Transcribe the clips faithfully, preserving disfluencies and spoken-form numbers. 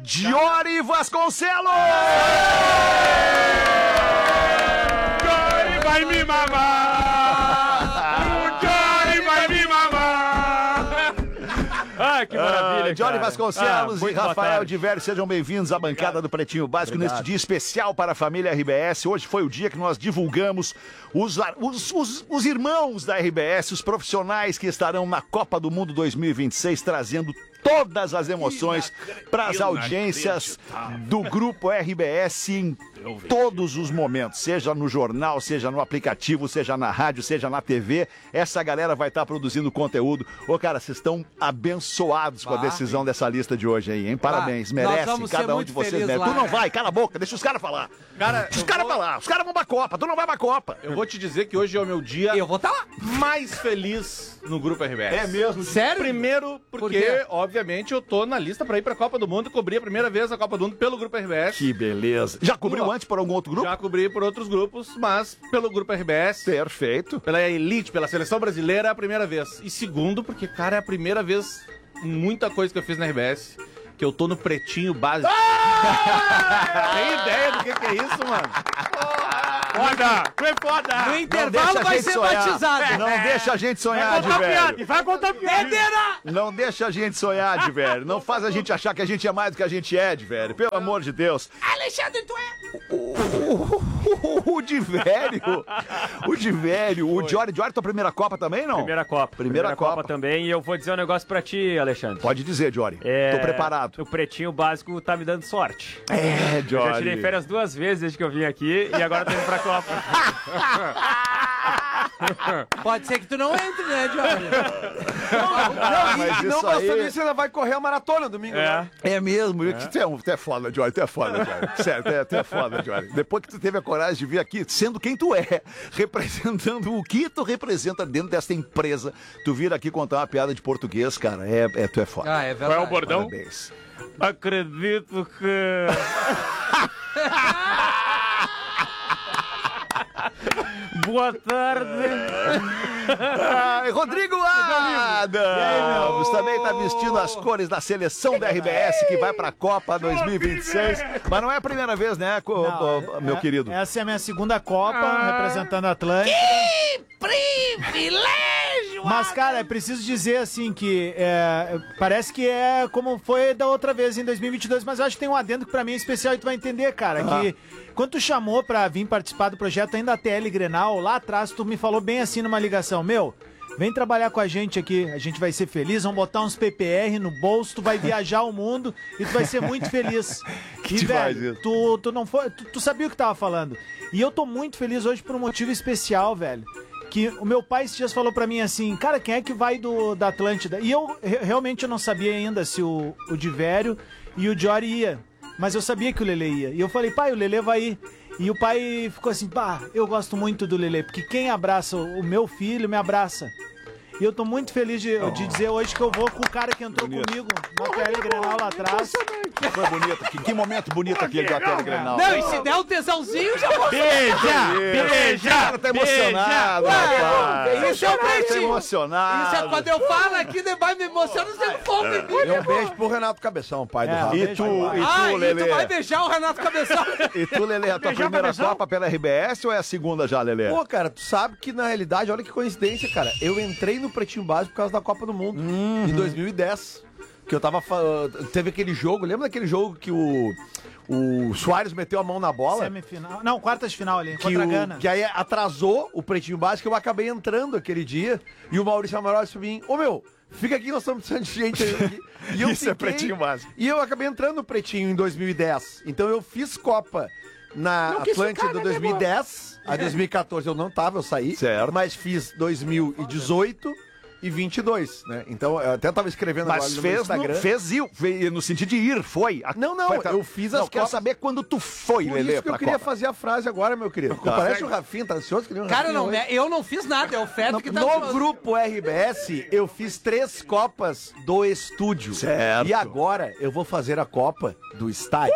Jory Vasconcelos! Jory vai me mamar! O Jory vai me mamar! Ah, que maravilha, uh, Jory Vasconcelos ah, e Rafael Divério, sejam bem-vindos à bancada Obrigado. do Pretinho Básico Obrigado. neste dia especial para a família R B S. Hoje foi o dia que nós divulgamos os, os, os, os irmãos da R B S, os profissionais que estarão na Copa do Mundo dois mil e vinte e seis, trazendo todas as emoções para as audiências do Grupo R B S em todos os momentos, seja no jornal, seja no aplicativo, seja na rádio, seja na T V. Essa galera vai estar produzindo conteúdo. Ô, cara, vocês estão abençoados com a decisão dessa lista de hoje aí, hein? Parabéns, merecem, cada um de vocês merece. Tu não vai, cala a boca, deixa os caras falar. Cara, os caras vou... falar, os caras vão pra Copa, tu não vai pra Copa. Eu vou te dizer que hoje é o meu dia. E eu vou estar lá. Mais feliz no Grupo R B S. É mesmo? Sério? Primeiro, porque, Por obviamente, eu tô na lista pra ir pra Copa do Mundo e cobri a primeira vez a Copa do Mundo pelo Grupo R B S. Que beleza. Já cobriu Uma... antes por algum outro grupo? Já cobri por outros grupos, mas pelo Grupo R B S. Perfeito. Pela Elite, pela Seleção Brasileira, é a primeira vez. E segundo, porque, cara, é a primeira vez, muita coisa que eu fiz na R B S, que eu tô no Pretinho Básico. Ah! Tem ideia do que, que é isso, mano? Foda! Foi foda! No intervalo vai ser sonhar. batizado. Não é. deixa a gente sonhar, vai Divério. Vai contar piada! Não deixa a gente sonhar, Divério. Não faz a gente achar que a gente é mais do que a gente é, Divério. Pelo amor de Deus. Alexandre, tu é... O, o, o, o Divério. O Divério. O Jory. Jory, tua primeira Copa também, não? Primeira Copa. Primeira, primeira Copa. Copa também. E eu vou dizer um negócio pra ti, Alexandre. Pode dizer, Jory. É... Tô preparado. O Pretinho Básico tá me dando sorte. É, Jory. Eu já tirei férias duas vezes desde que eu vim aqui e agora tô indo pra Copa. Pode ser que tu não entre, né, Jory? Não, não, mas e não isso bastando aí... isso, ainda vai correr a maratona domingo. É, né? é mesmo. É. Tu, é um, tu é foda, Jory. Tu é foda, Jory. Sério, tu é, tu é foda, Jory. Depois que tu teve a coragem de vir aqui, sendo quem tu é, representando o que tu representa dentro dessa empresa, tu vir aqui contar uma piada de português, cara, é, é, tu é foda. Ah, é verdade. qual é o bordão? Parabéns. Acredito que... Boa tarde. Ai, Rodrigo Adams também está vestindo as cores da seleção da R B S que vai para a Copa dois mil e vinte e seis. Mas não é a primeira vez, né, co- Não, meu é, querido? Essa é a minha segunda Copa, Ah. representando a Atlântica. Que privilégio! Mas, cara, é preciso dizer, assim, que é, parece que é como foi da outra vez em dois mil e vinte e dois, mas eu acho que tem um adendo que pra mim é especial e tu vai entender, cara, Ah. que quando tu chamou pra vir participar do projeto ainda da T L Grenal, lá atrás tu me falou bem assim numa ligação, meu... Vem trabalhar com a gente aqui, a gente vai ser feliz, vamos botar uns P P R no bolso, tu vai viajar o mundo e tu vai ser muito feliz. Que e, demais velho, isso. tu, tu não foi, tu, tu sabia o que tava falando. E eu tô muito feliz hoje por um motivo especial, velho. Que o meu pai esses dias falou pra mim assim, cara, quem é que vai do, da Atlântida? E eu re- realmente eu não sabia ainda se o, o Divério e o Jory ia. Mas eu sabia que o Lelê ia. E eu falei, pai, o Lelê vai ir. E o pai ficou assim, pá, eu gosto muito do Lelê, porque quem abraça o meu filho me abraça. E eu tô muito feliz de, de dizer hoje que eu vou com o cara que entrou Bonito. comigo na T L Grenal lá atrás. Foi bonito. Que, que momento bonito aquele do Atlético Grenal. Não, e se der um tesãozinho, já vou... Beija! Beija! O cara tá emocionado, rapaz. Isso é o O cara tá Pretinho. emocionado. Isso é quando eu falo aqui, vai me emocionar, você fome em mim. E um beijo pro Renato Cabeção, pai do É, Rafa. E beijo, tu, pai. e Ah, tu, e Lelê? tu vai beijar o Renato Cabeção. E tu, Lelê, a tua Beijar primeira cabeção? Copa pela R B S ou é a segunda já, Lelê? Pô, cara, tu sabe que na realidade, olha que coincidência, cara. Eu entrei no Pretinho Básico por causa da Copa do Mundo, em dois mil e dez. Que eu tava. fa- Teve aquele jogo, lembra daquele jogo que o. O Soares meteu a mão na bola? Semifinal. Não, quartas de final ali, Que, contra a o, Gana. que aí atrasou o Pretinho Básico, eu acabei entrando aquele dia. E o Maurício Amaral disse pra mim: Ô meu, fica aqui, nós estamos precisando de gente aí. aqui." E eu Isso é Pretinho Básico. E eu acabei entrando no Pretinho em dois mil e dez. Então eu fiz Copa na Atlântida dois mil e dez. A dois mil e quatorze eu não tava, eu saí. Certo. Mas fiz dois mil e dezoito e vinte e dois, né? Então eu até tava escrevendo Mas agora no meu fez, Instagram. no, fez ir, fez no sentido de ir, foi. A- Não, não, foi, tá- eu fiz não, as quero Copas- saber quando tu foi, Por Lelê, isso que eu pra queria Copa. fazer a frase agora, meu querido. Parece o Rafinha, tá ansioso que nem o Cara, Rafinha não, hoje. né, eu não fiz nada, é o Feto No, que tá... no grupo R B S, eu fiz três Copas do estúdio. Certo. E agora eu vou fazer a Copa do estádio.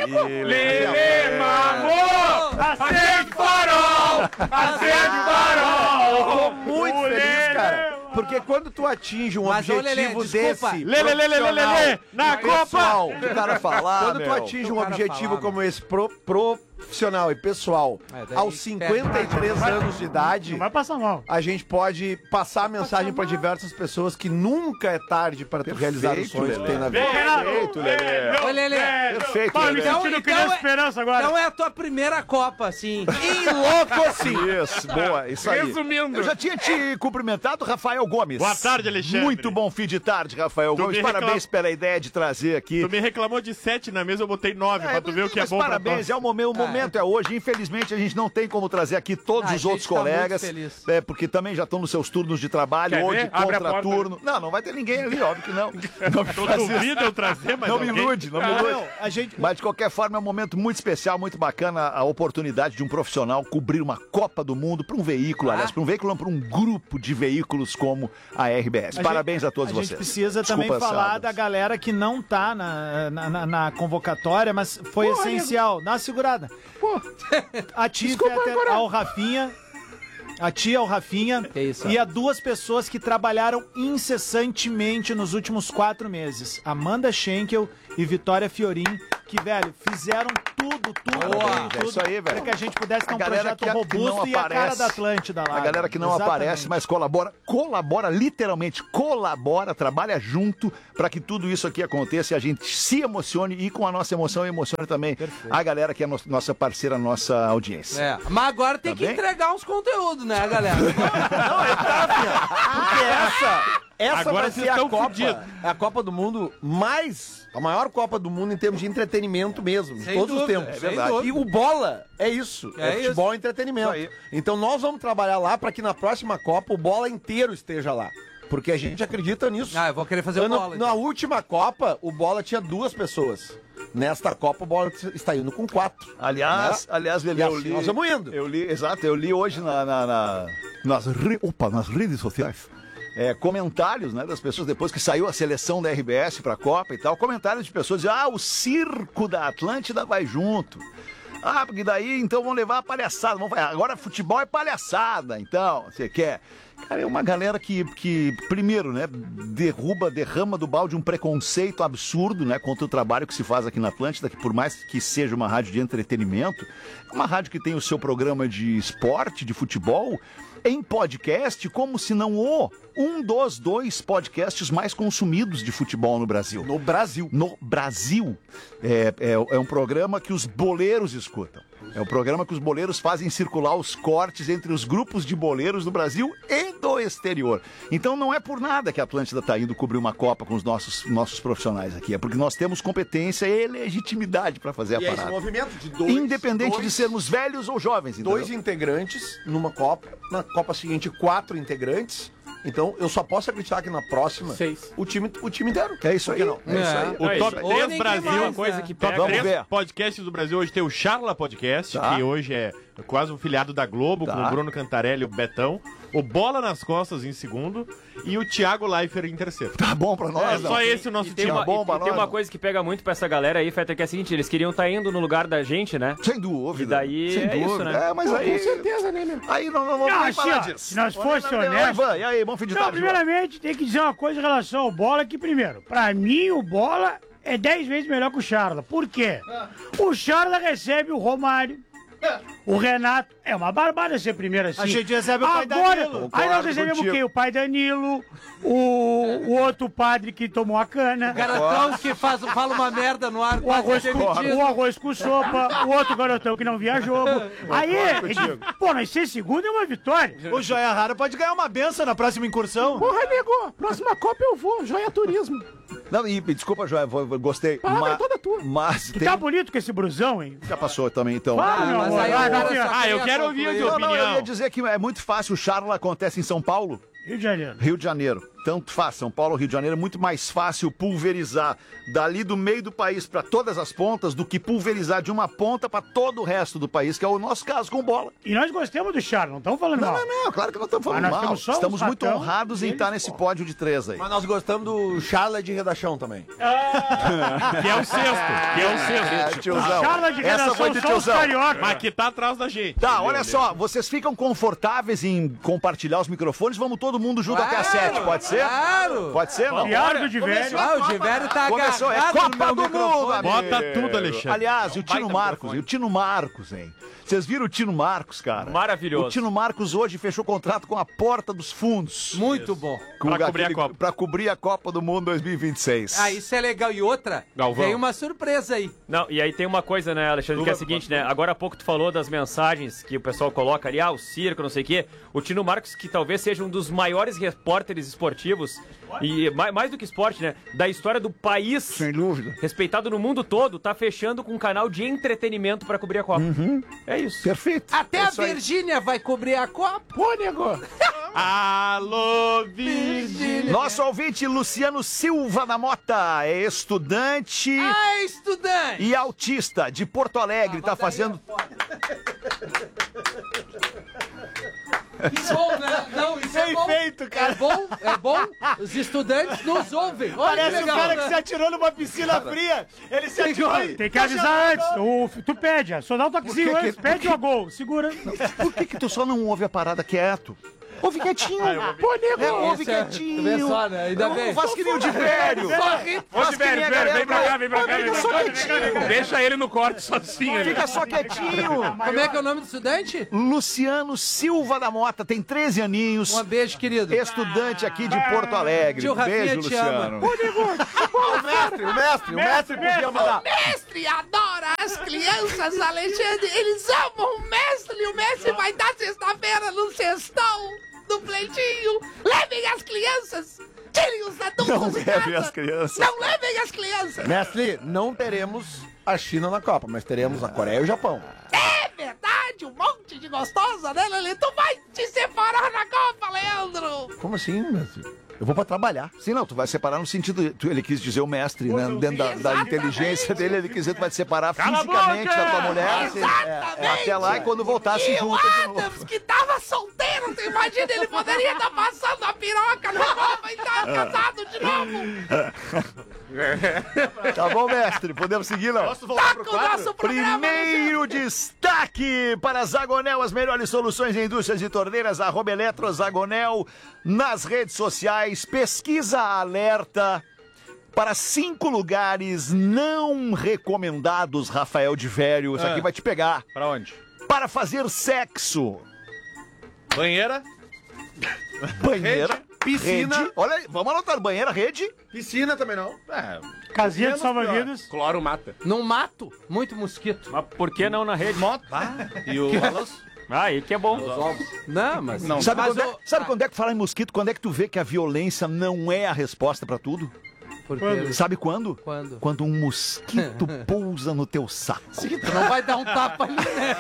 Lelê mamou! Acende o farol! Acende o farol! Tô muito O feliz, Lelê cara. porque quando tu atinge um Mas, ô, objetivo Lelê, desculpa. desse. Lê, lê, lê, lê, lê, lê, lê. Na pessoal, O cara falar, quando tu meu. atinge um O cara objetivo falar, como esse pro, profissional e pessoal É, daí aos que cinquenta e três anos de idade, Não vai passar mal. a gente pode passar a mensagem para diversas pessoas que nunca é tarde para tu realizar os Perfeito, sonhos que Lelê. tem na vida. Perfeito, Lelê. Ô, Lelê. Perfeito, Pô, me Lelê. Então- sentindo então criança é- esperança agora. Então é a tua primeira Copa, assim. E louco assim. Isso, boa, isso aí. Resumindo. Eu já tinha te cumprimentado, Rafael Gomes. Boa tarde, Alexandre. Muito bom fim de tarde, Rafael Tu Gomes. me Parabéns reclam- pela ideia de trazer aqui. Tu me reclamou de sete na mesa, eu botei nove, pra tu ver o que é mas bom parabéns, pra nós. é o momento, o momento é hoje. Infelizmente, a gente não tem como trazer aqui todos Ah, a os gente outros tá muito colegas, feliz. é, porque também já estão nos seus turnos de trabalho, Quer ou ver? de Abre a porta. contraturno. Não, não vai ter ninguém ali, óbvio que não. Não me, Tu faz isso. duvida eu trazer mais Não me alguém? ilude, não me Ah, ilude. não, a gente... Mas de qualquer forma é um momento muito especial, muito bacana a oportunidade de um profissional cobrir uma Copa do Mundo para um veículo, aliás, para um veículo, não, para um grupo de veículos como a R B S. A Parabéns gente- a todos a vocês. gente precisa Desculpa, também falar Adams. da galera que não tá na, na, na- na convocatória, mas foi essencial. Dá uma segurada. A tia até ao Rafinha. A tia, o Rafinha, Que isso, e a duas pessoas que trabalharam incessantemente nos últimos quatro meses. Amanda Schenkel e Vitória Fiorin, que, velho, fizeram tudo, tudo, Boa. tudo, É tudo isso aí, velho. para que a gente pudesse ter A um galera projeto que- que não robusto e a cara aparece. da Atlântida lá. A galera que não Exatamente. aparece, mas colabora, colabora, literalmente colabora, trabalha junto para que tudo isso aqui aconteça e a gente se emocione e com a nossa emoção emocione também a galera que é no- nossa parceira, nossa audiência. É, mas agora tem Tá que bem? entregar uns conteúdos, né, galera? Não, é tá, porque essa, essa Agora vai vocês ser a estão Copa, fudidos. é a Copa do Mundo mais, a maior Copa do Mundo em termos de entretenimento mesmo, de Sem todos dúvida, os tempos. é verdade. E o bola é isso, é, É futebol e entretenimento. Isso aí. Então nós vamos trabalhar lá para que na próxima Copa o bola inteiro esteja lá. Porque a gente acredita nisso. Ah, eu vou querer fazer o Ano- bola. Na então. última Copa, o bola tinha duas pessoas. Nesta Copa, o bola está indo com quatro. Aliás, aliás, Lelê, E eu assim li, nós vamos indo. Eu li, exato, eu li hoje na, na- na- nas, re- opa, nas redes sociais. É, comentários, né, das pessoas depois que saiu a seleção da R B S para a Copa e tal, comentários de pessoas dizendo: "Ah, o circo da Atlântida vai junto". Ah, porque daí então vão levar a palhaçada. Vão, agora futebol é palhaçada, então, você quer. Cara, é uma galera que, que, primeiro, né, derruba, derrama do balde um preconceito absurdo, né, contra o trabalho que se faz aqui na Atlântida, que por mais que seja uma rádio de entretenimento, é uma rádio que tem o seu programa de esporte, de futebol, em podcast, como se não o um dos dois podcasts mais consumidos de futebol no Brasil. No Brasil. No Brasil. É, é, é um programa que os boleiros escutam. É um programa que os boleiros fazem circular os cortes entre os grupos de boleiros do Brasil e do exterior. Então não é por nada que a Atlântida está indo cobrir uma Copa com os nossos, nossos profissionais aqui. É porque nós temos competência e legitimidade para fazer a E é esse parada. movimento de dois. Independente dois, de sermos velhos ou jovens. dois entendeu? integrantes numa Copa. Na Copa seguinte, quatro integrantes. Então, eu só posso acreditar que na próxima, Seis. o time, o time inteiro. É isso Por que aí. não? É isso aí. O É top isso. Ou três ninguém Brasil, mais, uma coisa né? que pega Vamos três ver. podcasts do Brasil. Hoje tem o Charla Podcast, Tá. que hoje é quase um filiado da Globo, Tá. com o Bruno Cantarelli e o Betão. O Bola nas Costas em segundo e o Thiago Leifert em terceiro. Tá bom pra nós, É não? só esse o nosso E tem, time. uma, bom e- pra e tem nós, uma não. coisa que pega muito pra essa galera aí, Feta, que é a seguinte, eles queriam estar indo no lugar da gente, né? Sem dúvida. E daí Sem é dúvida. isso, né? É, mas aí... Com certeza, né, meu? Aí não, não vamos Não, nem assim, falar ó, disso. se nós fosse Oi, honesto- Ivan, e aí, bom fim de Não, tarde, João. primeiramente, tem que dizer uma coisa em relação ao Bola, que primeiro, pra mim o Bola é dez vezes melhor que o Charla. Por quê? O Charla recebe o Romário, o Renato. É uma barbada ser primeiro assim. A gente recebe o pai Agora, Danilo. aí nós Concordo recebemos contigo. quem? O pai Danilo, o, o outro padre que tomou a cana. Garotão que faz, fala uma merda no ar, O arroz, quase com, demitido. o arroz com sopa, o outro garotão que não via jogo. Aí, ele- pô, nós ser segundo é uma vitória. O Joia Rara pode ganhar uma benção na próxima incursão. Porra, nego, próxima Copa eu vou, Joia Turismo. Não, e desculpa, João, vou- vou- gostei. Palavra ma- toda tua. Mas Que tem... tá bonito com esse brusão, hein? Já passou também, então. Fala, Ah, meu mas amor, aí vai, o cara vai, só vai. Ah, eu queria quero ouvir a concluir. tua Não, não, eu ia opinião. dizer que é muito fácil. O Charla acontece em São Paulo, Rio de Janeiro. Rio de Janeiro. tanto faz, São Paulo, Rio de Janeiro, é muito mais fácil pulverizar dali do meio do país para todas as pontas do que pulverizar de uma ponta para todo o resto do país, que é o nosso caso com bola. E nós gostamos do Charla, não estamos falando Não, mal. não, não, claro que não estamos falando Mas nós mal. temos só uns Estamos muito ratão, honrados em eles, estar nesse pô. pódio de três aí. Mas nós gostamos do Charla de redação também. Que é o sexto. Que é o sexto. É, tiozão. Charla de Essa redação foi de só os tiozão. carioca. Mas que tá atrás da gente. Tá, olha só, vocês ficam confortáveis em compartilhar os microfones? Vamos todo mundo junto até às sete, pode ser? Claro! Pode ser, não? Piado de velho. Ah, o Diverio tá Começou, é agarrado no Copa meu do microfone. Mundo, amigo. Bota tudo, Alexandre. Aliás, e o Tino baita Marcos, microfone. e o Tino Marcos, hein? Vocês viram o Tino Marcos, cara? Maravilhoso. O Tino Marcos hoje fechou contrato com a Porta dos Fundos. Muito bom. Com Pra cobrir a Copa. Pra cobrir a Copa do Mundo dois mil e vinte e seis. Ah, isso é legal. E outra, Galvão. tem uma surpresa aí. Não, e aí tem uma coisa, né, Alexandre, que é a seguinte, né? Agora há pouco tu falou das mensagens que o pessoal coloca ali, ah, o circo, não sei o quê. O Tino Marcos, que talvez seja um dos maiores repórteres esportivos, e mais, mais do que esporte, né? Da história do país. Sem dúvida. Respeitado no mundo todo, tá fechando com um canal de entretenimento pra cobrir a Copa. É isso. Perfeito. Até É a isso aí. Virgínia vai cobrir a Copa. Pô, nego. Alô, Virgínia. Nosso ouvinte Luciano Silva da Mota é estudante Ah, estudante! e autista de Porto Alegre. Tá fazendo. Que bom, né? Não, isso é bom. Feito, cara. É bom, é bom. Os estudantes nos ouvem. Olha Parece que o legal, cara né? que se atirou numa piscina fria. Ele se atirou e... Tem que avisar antes. O, tu pede, ó. Só dá um toquezinho Por que que- antes. Pede o gol. Segura. Por que que tu só não ouve a parada quieto? Ouve quietinho. Pô, nego, É, ouve esse é- quietinho. tu vê só, né? Ainda Não, bem. faz que nem o de velho. Só ri. Faz Ô, que nem Diverio, a Diverio, galera vem pra cá, vai- vem pra cá, Fica vem pra só cá. quietinho. Deixa ele no corte sozinho. ali. Fica só quietinho. Como é que é o nome do estudante? Luciano Silva da Mota tem treze aninhos. Um beijo, querido. Estudante aqui de Porto Alegre. Tio Rafinha Beijo, te Luciano. ama. O mestre, o mestre, o mestre podia mandar. mestre adora as crianças, Alexandre. Eles amam o mestre. E o mestre vai dar sexta-feira no sextão do Pleitinho. Levem as crianças. Tirem os adultos Não de levem casa. as crianças. Não levem as crianças. Mestre, não teremos a China na Copa, mas teremos a Coreia e o Japão. É verdade, um monte de gostosa, né, Lelê? Tu vai te separar na Copa, Leandro. Como assim, mestre? Eu vou pra trabalhar. Sim, não, tu vai separar no sentido. Tu, ele quis dizer o mestre, né? Dentro da, da inteligência dele, ele quis dizer que tu vai te separar Cala a fisicamente boca! da tua mulher. Exatamente. Até lá e quando voltar se E o junta de novo. Adams, que tava solteiro, tu imagina, ele poderia estar passando a piroca na Copa e estar casado de novo. Tá bom, mestre? Podemos seguir, não? Tá com o nosso programa, Primeiro destaque para Zagonel, as melhores soluções em indústrias de torneiras, arroba Eletro Zagonel nas redes sociais. Pesquisa alerta para cinco lugares não recomendados, Rafael de Vério. Isso aqui vai te pegar. Pra onde? Para fazer sexo. Banheira, Banheira, piscina. rede. Olha aí, vamos anotar. Banheira, rede. Piscina também não. é, Casinha de salva-vidas. Cloro mata. Num mato, muito mosquito. Mas por que não na rede? moto. E o Ah, aí que é bom. Não, mas... Não. Sabe, Mas quando, é, o- sabe ah. quando é que fala em mosquito? Quando é que tu vê que a violência não é a resposta pra tudo? Porque... Sabe quando? Quando? Quando um mosquito pousa no teu saco. Tu não vai dar um tapa ali, né?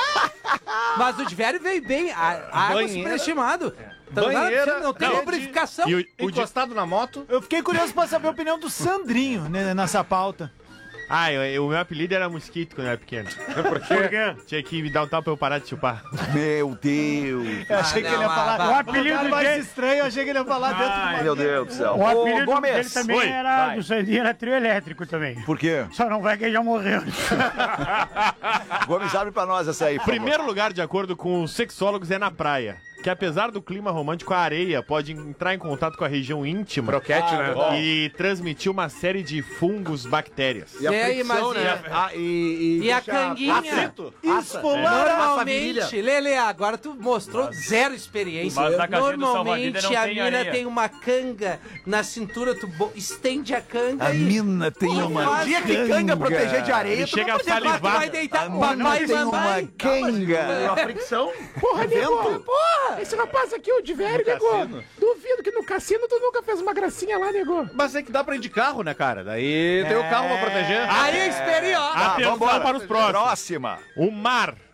Mas o Diverio veio bem. A, a água Banheira. superestimado. Então, Banheira, nada, não tem rede. lubrificação. E o, o de... encostado na moto. Eu fiquei curioso pra saber a opinião do Sandrinho né, nessa pauta. Ah, eu, eu- o meu apelido era Mosquito quando eu era pequeno. Por quê? Por quê? Tinha que me dar um tapa pra eu parar de chupar. Meu Deus. Eu achei não, que ele ia ah, falar. vai. O O apelido lugar mais dele- estranho, eu achei que ele ia falar dentro do Meu Deus do céu. O Ô, apelido dele Gomes. também Oi, era, vai. do Sandinho era trio elétrico também. Por quê? Só não vai que ele já morreu. Gomes, abre pra nós essa aí, por favor. Primeiro lugar, de acordo com os sexólogos, é na praia. Que apesar do clima romântico, a areia pode entrar em contato com a região íntima Croquete, né? e transmitir uma série de fungos, bactérias. E a E aí, fricção, mas e né? a- Ah, e, E a deixa canguinha? atrito. Esfolar É. Normalmente, Lele, agora tu mostrou zero experiência. mas na casinha do Normalmente Salva-Vida não a tem mina areia. tem uma canga na cintura, tu bo- estende a canga A e... mina tem Porra, uma faz- Dia que canga proteger de areia, Ele tu chega não a vai Agora tu vai salivar. deitar, A o mina papai tem vai uma vai. canga. a fricção. Porra, Vento. Porra! Esse rapaz aqui, o de velho, negou. Duvido que no cassino tu nunca fez uma gracinha lá, negou. Mas é que dá pra ir de carro, né, cara? Daí tem o carro pra proteger. Aí a experiência, ó. Ah, Atenção vambora. para os próximos. Próxima. O mar.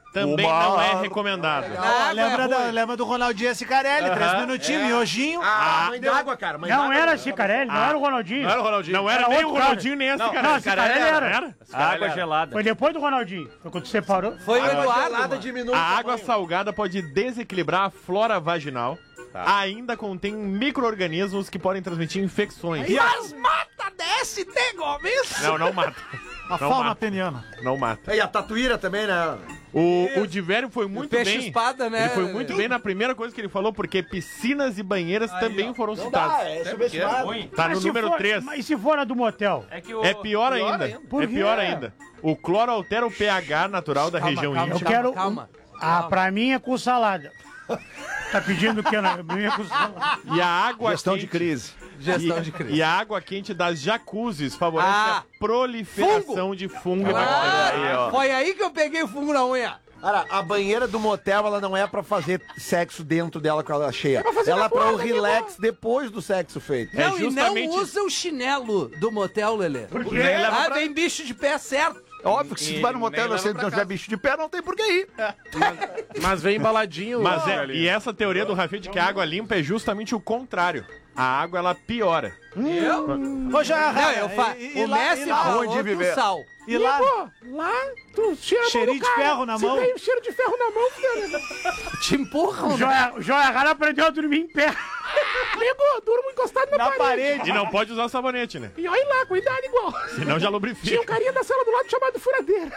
também Uma- não é recomendado. Ah, lembra, da- lembra do Ronaldinho Cicarelli, três minutinhos, miojinho. Ah, mãe d'água, cara. Mãe Não d'água. era Cicarelli, não era o Ronaldinho. Não era o Ronaldinho. Não era, Era nem o outro Ronaldinho, nem a Não, Cicarelli. Cicarelli era. Água gelada. Foi depois do Ronaldinho. Foi quando você parou. Foi o Eduardo. Gelada mano. diminui A o água tamanho. salgada pode desequilibrar a flora vaginal. Ainda contém micro-organismos que podem transmitir infecções. Mas mata D S T, Gomes! Não, não mata. A Não fauna mata. peniana. Não mata. E a tatuíra também, né? O, o Divério foi muito peixe bem. espada, né? Ele foi muito bem na primeira coisa que ele falou, porque piscinas e banheiras também foram citadas. é subestimado. Tá no Mas se número for- três. Mas e se for a do motel? É que o... É pior ainda. Por É quê? pior ainda. O cloro altera o pH natural da Calma, região calma, Eu íntima. quero. calma. Ah, pra mim é com salada. Tá pedindo o quê? Pra mim é com salada. E a água Gestão quente, de crise. Gestão e, de crise. E a água quente das jacuzzis favorece Ah, a proliferação de fungo e bactérias. Ah, foi aí que eu peguei o fungo na unha. Cara, a banheira do motel, ela não é pra fazer sexo dentro dela com ela cheia. Ela é pra o relax depois do sexo feito. É Não, justamente- e não usa o chinelo do motel, Lelê. Por quê? Ah, vem bicho de pé certo. Óbvio que se tu vai no motel e você não tiver bicho de pé, não tem por que ir. Mas vem embaladinho. Mas ó, é, ali. e essa teoria do Rafinha de que a água limpa é justamente o contrário. A água, ela piora. Eu? Ô, já, Não, eu fa... e, e O lá, Messi e lá, falou onde do viver? sal. e lá, Lá, tu cheira a mão cheirinho do de cara. ferro na Se mão. tem um cheiro de ferro na mão, filho. Te empurram. O Joia, o Joia Rara aprendeu a dormir em pé. Amigo, durmo encostado na, Na parede. E não pode usar sabonete, né? E olha lá, cuidado igual. Senão já Tinha um lubrifica. carinha da sala do lado chamado Furadeira.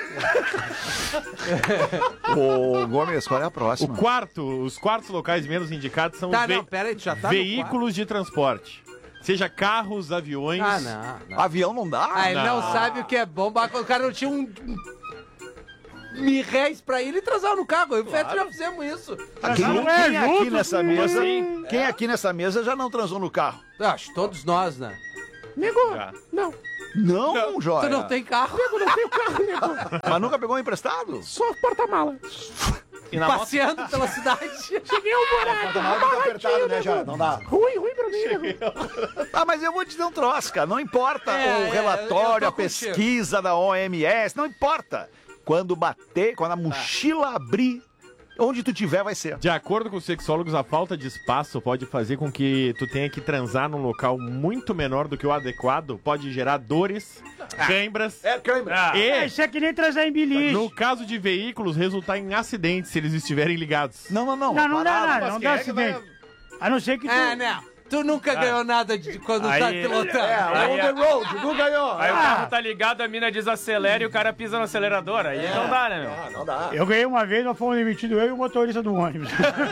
Ô, Gomes, qual é a O próxima? quarto, os quartos locais menos indicados são Tá, os ve- não, pera aí, tu já tá no veículos de transporte. Seja carros, aviões. Ah, não, não. Avião não dá? Ah, ele não Não. sabe o que é bom. O cara não tinha um... Mil réis pra ele e transar no carro. Eu e o Feto já fizemos isso. Quem, Não é quem aqui junto, nessa sim. mesa, quem aqui nessa mesa já não transou no carro? Acho, todos nós, né? Nego, Já. não. Não, Joia. Tu não tem carro? Eu não tenho carro, nego. Mas nunca pegou um emprestado? Só porta-mala. Passeando pela cidade. Cheguei ao morar. apertado, né, já? Não dá. Ruim, ruim pra mim, nego. Ah, mas eu vou te dizer um troço, cara. Não importa É, o é, relatório, eu a tô contigo. pesquisa da O M S, não importa. Quando bater, quando a mochila abrir, onde tu tiver vai ser. De acordo com os sexólogos, a falta de espaço pode fazer com que tu tenha que transar num local muito menor do que o adequado, pode gerar dores, câimbras É, câimbra. É, e, isso é que nem trazer em biliche. no caso de veículos, resultar em acidentes se eles estiverem ligados. Não, não, não. Não, não dá parada. nada, não dá acidente. A não ser que tu... É, né? Tu nunca ganhou nada de quando tá Aí- pilotando. É, on the road, não ganhou. Aí o Ah. carro tá ligado, a mina desacelera e o cara pisa no acelerador. Aí não dá, né, meu? Ah, não dá. Eu ganhei uma vez, nós fomos demitidos, eu e o motorista do ônibus.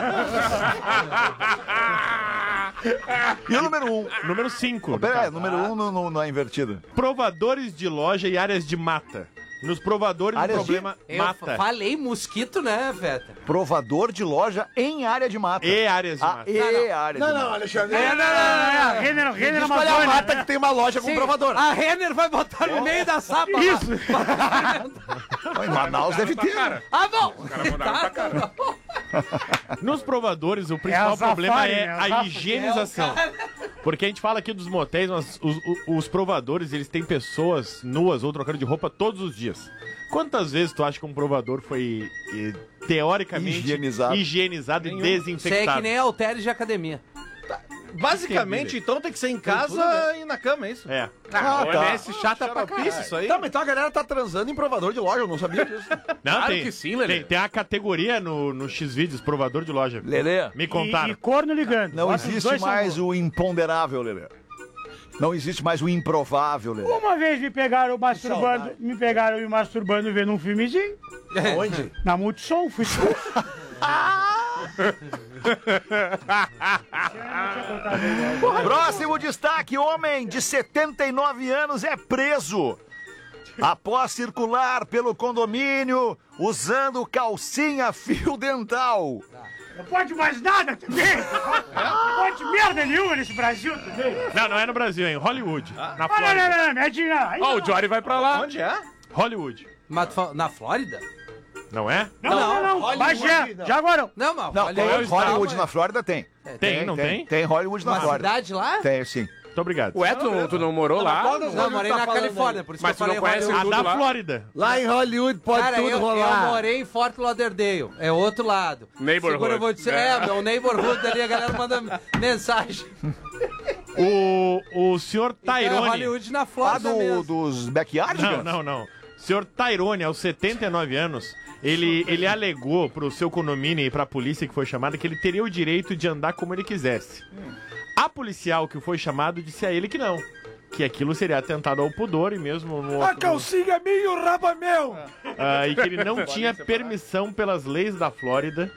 E o número um? Número cinco. Pera aí, número um no, no, na invertida. Provadores de loja e áreas de mata. Nos provadores Áreas o de- problema Eu mata. falei mosquito, né, Feta? Provador de loja em área de mata. E áreas de Ah, mata. e área Não, de não, mata. Alexandre. É, não, não, não, é a Renner, Renner Diz qual é a Amazônia. mata que tem uma loja com Sim, provador. A Renner vai botar no meio da sapa. lá. Isso. Em Manaus deve ter. Ah, bom. mudaram pra Tá, bom. Nos provadores, o principal a problema Safari, é né? A a Safari. higienização. Porque a gente fala aqui dos motéis, mas os, os- os provadores, eles têm pessoas nuas ou trocando de roupa todos os dias. Quantas vezes tu acha que um provador foi, eh, teoricamente, Higienizado. higienizado e Isso aí é desinfectado? que nem halteres de academia. Basicamente, então tem que ser em casa e na cama, é isso? É. Ah, O tá. M S chata pra caralho. Isso aí. Tá, mas então a galera tá transando em provador de loja, eu não sabia disso. Não, Claro tem, que sim, Lelê. tem, tem a categoria no, no X-Vídeos, provador de loja. Lelê, Me E, contaram. e corno ligando. não Bota os existe dois mais são o imponderável, Lelê. Não existe mais o improvável, Lelê. bons. Uma vez me pegaram masturbando, me pegaram me masturbando vendo um filmezinho. Onde? Na Multissom, fui expulso. Próximo destaque: homem de setenta e nove anos é preso após circular pelo condomínio usando calcinha fio dental. Não pode mais nada também. Não pode merda nenhuma nesse Brasil também. Não, não é no Brasil, é em Hollywood. Na Ah, não, Flórida. não, não, não, mete não. Aí Ó, o não. Jory vai pra lá. Onde é? Hollywood. Mas tu fala- na Flórida? Não é? Não, não, não. Hollywood, Bagé, não. Jaguarão. Não, mas Não, olha tem aí, Hollywood tá, na Flórida, tem. Tem, não tem? Tem Hollywood na Uma Flórida. cidade lá? Tem, sim. Muito obrigado. Ué, tu, tu não morou lá? Não, eu morei na Califórnia, por isso Mas que eu tu não falei conhece Hollywood. A tudo da lá? Flórida. Lá em Hollywood pode Cara, tudo eu, eu rolar. morei em Fort Lauderdale, é outro lado. Neighborhood. Segura, eu vou dizer, é, meu neighborhood ali, a galera manda mensagem. O, o senhor É Tyrone... Hollywood na Ah, Flórida do, mesmo. dos backyardigans? Não, não, não. O senhor Tyrone, aos setenta e nove anos, ele, ele alegou pro seu condomínio e pra polícia que foi chamada que ele teria o direito de andar como ele quisesse. A policial que foi chamado disse a ele que não. Que aquilo seria atentado ao pudor e mesmo no outro... calcinha é minha e o rabo é meu. Ah, e que ele não tinha permissão pelas leis da Flórida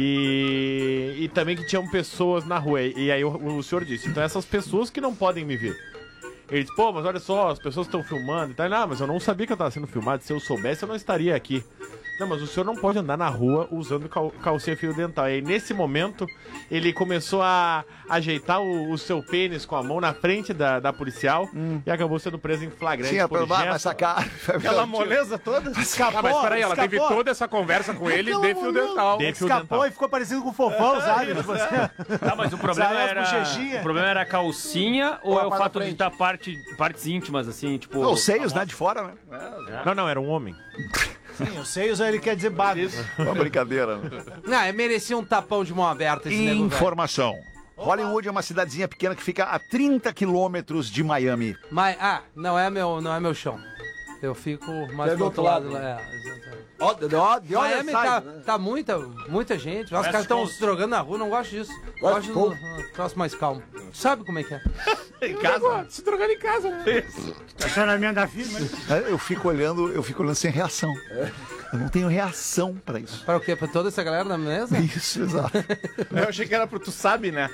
e, e também que tinham pessoas na rua. E aí o, o senhor disse, então essas pessoas que não podem me ver. Ele disse, pô, mas olha só, as pessoas estão filmando e tal. Não, mas eu não sabia que eu estava sendo filmado. Se eu soubesse, eu não estaria aqui. Não, mas o senhor não pode andar na rua usando cal calcinha fio dental. E aí, nesse momento, ele começou a ajeitar o, o seu pênis com a mão na frente da, da policial e acabou sendo preso em flagrante Tinha por pelo vai gesto. sacar. Aquela moleza toda. Escapou, Ah, mas peraí, ela escapou. teve toda essa conversa com ele de fio dental. De fio Escapou dental. e ficou parecendo com o fofão, sabe? Tá, mas o problema Saiu as era. bochechinhas. O problema era a calcinha ou é o para fato frente. de estar parte, partes íntimas, assim, tipo. Os seios, né? De fora, né? Não, não, era um homem. Sim, eu sei, ele quer dizer bagos. Uma brincadeira. Né? Não, eu merecia um tapão de mão aberta esse nego velho. Informação. Hollywood é uma cidadezinha pequena que fica a trinta quilômetros de Miami. Mas, ah, não é meu, não é meu chão. Eu fico mais É do outro lado, lá. É, exatamente. Ó, de, ó, de olha Miami sai, tá, né? tá muita, muita gente. Os West caras estão Coast. se drogando na rua, não gosto disso. West Gosto Coast. do troço mais calmo. Sabe como é que é? Em casa? Se drogando em casa, né? Estacionamento da firma. Eu fico olhando, eu fico olhando sem reação. Eu não tenho reação pra isso. Para o quê? Pra toda essa galera na mesa? Isso, exato. Eu achei que era pro tu sabe, né?